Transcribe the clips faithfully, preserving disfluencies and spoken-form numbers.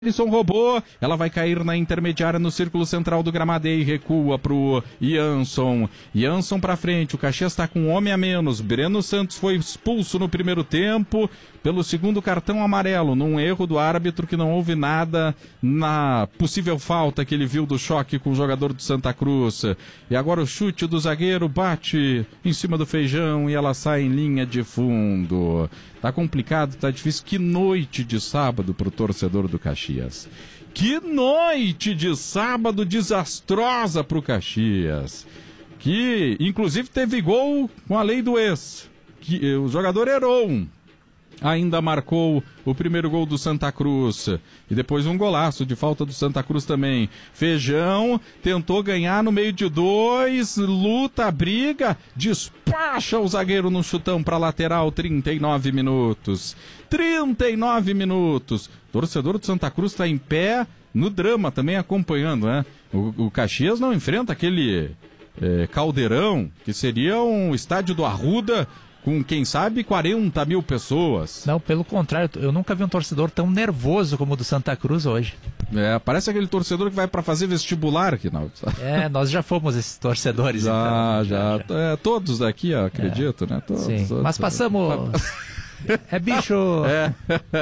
Alisson roubou, ela vai cair na intermediária no círculo central do gramado e recua pro Jansson. Jansson pra frente, o Caxias está com um homem a menos. Breno Santos foi expulso no primeiro tempo pelo segundo cartão amarelo, num erro do árbitro que não houve nada na possível falta que ele viu do choque com o jogador do Santa Cruz. E agora o chute do zagueiro bate em cima do Feijão e ela sai em linha de fundo. Tá complicado, tá difícil. Que noite de sábado pro torcedor do Caxias. Que noite de sábado desastrosa pro Caxias. Que, inclusive, teve gol com a lei do ex. Que, o jogador Heron ainda marcou o primeiro gol do Santa Cruz. E depois um golaço de falta do Santa Cruz também. Feijão tentou ganhar no meio de dois, luta, briga, despacha o zagueiro no chutão para lateral, trinta e nove minutos. trinta e nove minutos. Torcedor do Santa Cruz está em pé no drama também acompanhando, né? O, o Caxias não enfrenta aquele é, caldeirão, que seria um estádio do Arruda, com, quem sabe, quarenta mil pessoas. Não, pelo contrário, eu nunca vi um torcedor tão nervoso como o do Santa Cruz hoje. É, parece aquele torcedor que vai para fazer vestibular aqui, não? É, nós já fomos esses torcedores. Já, então, já. já. É, todos daqui, ó, acredito, é, né? Todos, sim, todos, mas passamos... É bicho... É,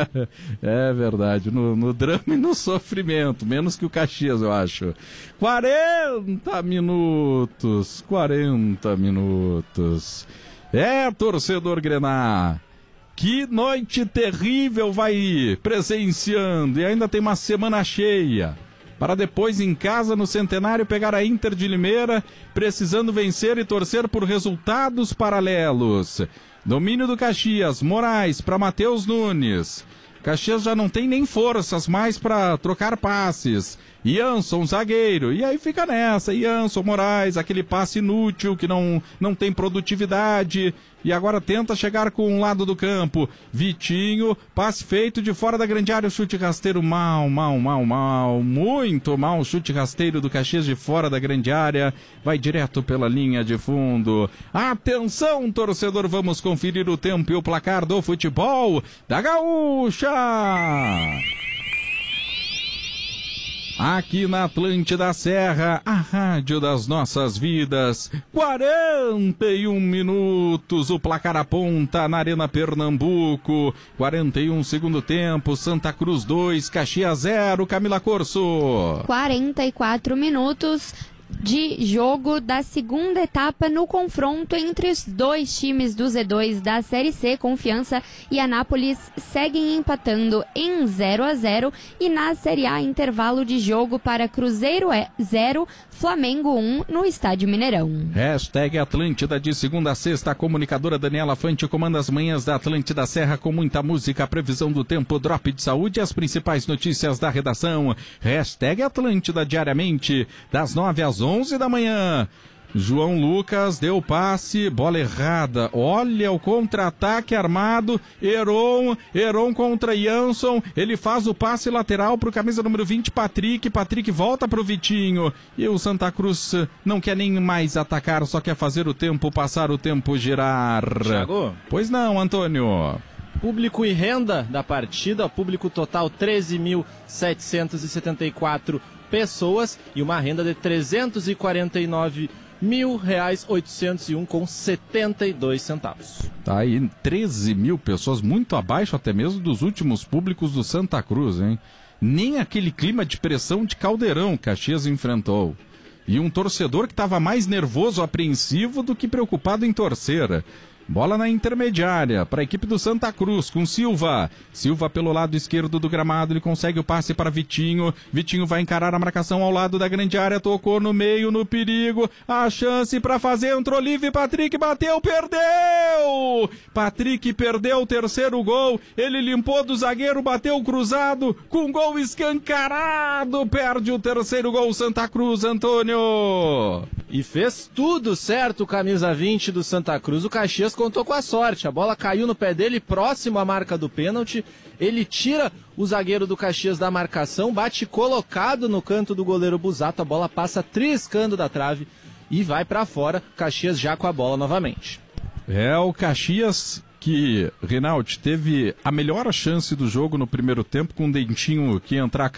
é verdade, no, no drama e no sofrimento, menos que o Caxias, eu acho. quarenta minutos, quarenta minutos. É, torcedor Grená, que noite terrível vai presenciando, e ainda tem uma semana cheia, para depois em casa no Centenário pegar a Inter de Limeira, precisando vencer e torcer por resultados paralelos. Domínio do Caxias, Moraes para Matheus Nunes. Caxias já não tem nem forças mais para trocar passes. Jansson, zagueiro, e aí fica nessa, Jansson, Moraes, aquele passe inútil que não, não tem produtividade, e agora tenta chegar com um lado do campo. Vitinho, passe feito de fora da grande área, o chute rasteiro, mal, mal, mal, mal, muito mal, o chute rasteiro do Caxias de fora da grande área, vai direto pela linha de fundo. Atenção, torcedor, vamos conferir o tempo e o placar do futebol da Gaúcha! Aqui na Atlântida Serra, a rádio das nossas vidas, quarenta e um minutos, o placar aponta na Arena Pernambuco, quarenta e um segundo tempo, Santa Cruz dois, Caxias zero, Camila Corso. quarenta e quatro minutos de jogo da segunda etapa no confronto entre os dois times do Z dois da Série C. Confiança e Anápolis seguem empatando em zero a zero, e na Série A, intervalo de jogo para Cruzeiro zero, Flamengo um no Estádio Mineirão. Hashtag Atlântida de segunda a sexta, a comunicadora Daniela Fante comanda as manhãs da Atlântida Serra com muita música, a previsão do tempo, drop de saúde e as principais notícias da redação. Hashtag Atlântida diariamente, das nove às onze da manhã. João Lucas deu passe, bola errada, olha o contra-ataque armado, Heron, Heron contra Jansson, ele faz o passe lateral pro camisa número vinte, Patrick, Patrick volta pro Vitinho, e o Santa Cruz não quer nem mais atacar, só quer fazer o tempo passar, o tempo girar. Thiago? Pois não, Antônio. Público e renda da partida, público total treze mil setecentos e setenta e quatro pessoas e uma renda de trezentos e quarenta e nove mil reais oitocentos e um com setenta e dois centavos. Tá aí, treze mil pessoas, muito abaixo até mesmo dos últimos públicos do Santa Cruz, hein? Nem aquele clima de pressão de caldeirão Caxias enfrentou. E um torcedor que estava mais nervoso, apreensivo do que preocupado em torcer. Bola na intermediária para a equipe do Santa Cruz com Silva. Silva pelo lado esquerdo do gramado, ele consegue o passe para Vitinho. Vitinho vai encarar a marcação ao lado da grande área, tocou no meio, no perigo. A chance para fazer, entrou livre, Patrick bateu, perdeu! Patrick perdeu o terceiro gol, ele limpou do zagueiro, bateu cruzado, com gol escancarado, perde o terceiro gol Santa Cruz, Antônio. E fez tudo certo o camisa vinte do Santa Cruz, o Caxias contou com a sorte, a bola caiu no pé dele, próximo à marca do pênalti, ele tira o zagueiro do Caxias da marcação, bate colocado no canto do goleiro Busato, a bola passa triscando da trave e vai pra fora, Caxias já com a bola novamente. É, o Caxias que Reinaldo teve a melhor chance do jogo no primeiro tempo com o Dentinho que ia entrar